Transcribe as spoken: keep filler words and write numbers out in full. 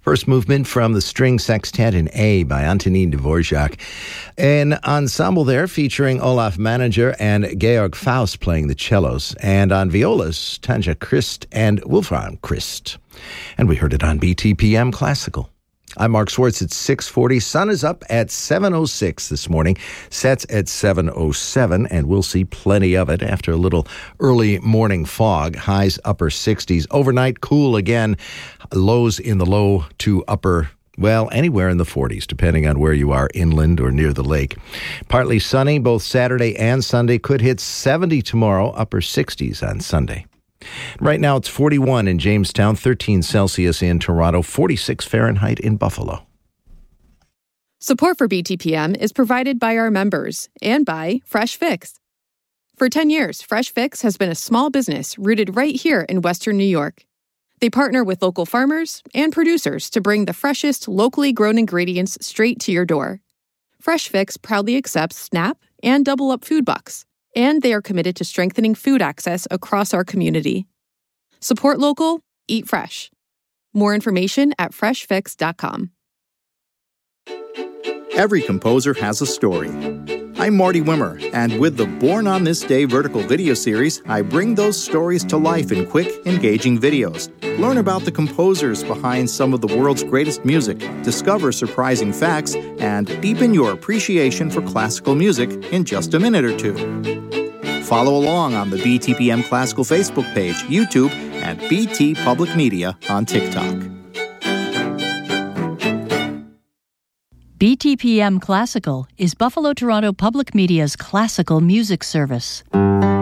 First movement from the String Sextet in A by Antonin Dvorak. An ensemble there featuring Olaf Manager and Georg Faust playing the cellos. And on violas, Tanja Christ and Wolfram Christ. And we heard it on B T P M Classical. I'm Mark Schwartz at six forty. Sun is up at seven oh six this morning. Sets at seven oh seven, and we'll see plenty of it after a little early morning fog. Highs upper sixties. Overnight, cool again. Lows in the low to upper, well, anywhere in the forties, depending on where you are, inland or near the lake. Partly sunny both Saturday and Sunday. Could hit seventy tomorrow, upper sixties on Sunday. Right now it's forty-one in Jamestown, thirteen Celsius in Toronto, forty-six Fahrenheit in Buffalo. Support for B T P M is provided by our members and by Fresh Fix. For ten years, Fresh Fix has been a small business rooted right here in Western New York. They partner with local farmers and producers to bring the freshest, locally grown ingredients straight to your door. Fresh Fix proudly accepts SNAP and Double Up food bucks, and they are committed to strengthening food access across our community. Support local, eat fresh. More information at fresh fix dot com. Every composer has a story. I'm Marty Wimmer, and with the Born on This Day vertical video series, I bring those stories to life in quick, engaging videos. Learn about the composers behind some of the world's greatest music, discover surprising facts, and deepen your appreciation for classical music in just a minute or two. Follow along on the B T P M Classical Facebook page, YouTube, and B T Public Media on TikTok. B T P M Classical is Buffalo Toronto Public Media's classical music service.